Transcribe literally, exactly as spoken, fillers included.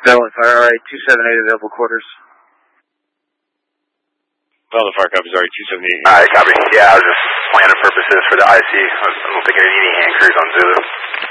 Valiant Fire, alright, two seven eight available quarters. Valiant Fire copies, alright, two seven eight. Alright, copy. Yeah, I was just planning purposes for the I C. I don't think I need any hand crews on Zulu.